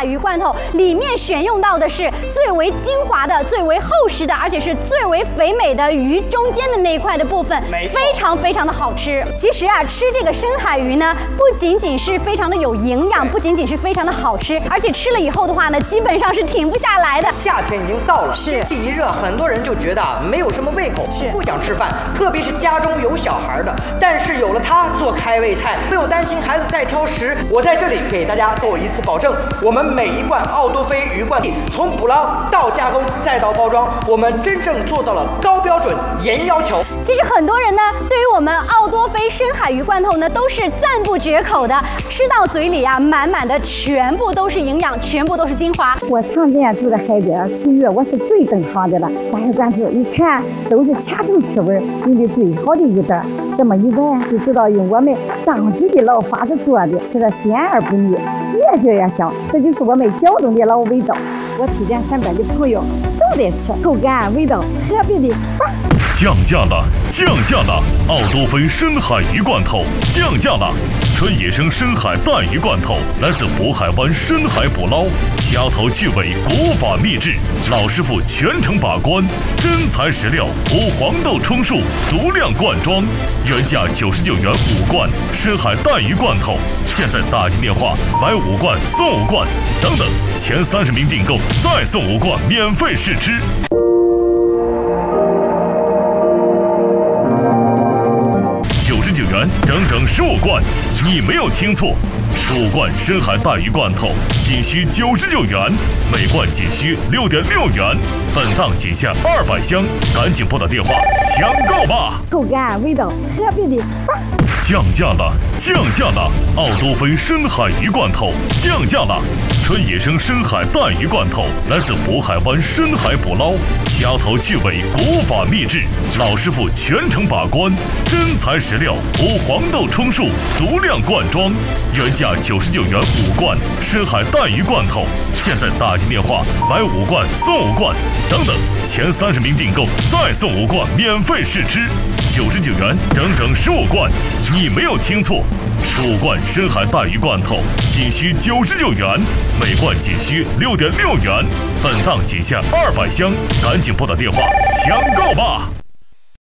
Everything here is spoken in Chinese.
海鱼罐头，里面选用到的是最为精华的、最为厚实的，而且是最为肥美的鱼中间的那一块的部分，非常非常的好吃。其实啊，吃这个深海鱼呢，不仅仅是非常的有营养，不仅仅是非常的好吃，而且吃了以后的话呢，基本上是停不下来的。 夏天已经到了， 是天气一热，很多人就觉得没有什么胃口，不想吃饭，特别是家中有小孩的。但是有了它做开胃菜，不用担心孩子再挑食。我在这里给大家做一次保证，我们每一罐奥多菲鱼罐头，从捕捞到加工再到包装，我们真正做到了高标准、严要求。 其实很多人呢，对于我们奥多菲深海鱼罐头呢，都是赞不绝口的，吃到嘴里啊，满满的全部都是营养，全部都是精华。 我常年住在海边吃鱼，我是最懂行的了。大鱼罐头一看都是掐头去味，用的最好的鱼蛋，这么一闻就知道用我们当地的老法子做的，吃了鲜而不腻，越嚼越香，这就是我们胶东的老味道。我推荐身边的朋友都得吃，口感味道特别的棒。 降价了，降价了！奥多菲深海鱼罐头降价了，纯野生深海带鱼罐头，来自渤海湾深海捕捞，掐头去尾，古法秘制，老师傅全程把关，真材实料，无黄豆充数，足量灌装，原价99元5罐深海带鱼罐头，现在打进电话买5罐送5罐，等等，前30名订购再送5罐免费试吃。99元，整整15罐，你没有听错，15罐深海带鱼罐头仅需99元，每罐仅需6.6元，本档仅限200箱，赶紧拨打电话抢购吧！ 口感味道特别的棒。 降价了，降价了！奥多菲深海鱼罐头降价了，纯野生深海带鱼罐头，来自渤海湾深海捕捞，掐头去尾，古法秘制，老师傅全程把关，真材实料，无黄豆充数，足量灌装，原价99元5罐深海带鱼罐头，现在打进电话买5罐送5罐，等等，前30名订购再送5罐免费试吃，99元，整整15罐。你没有听错，15罐深海带鱼罐头仅需99元，每罐仅需6.6元，本档仅限200箱，赶紧拨打电话抢购吧！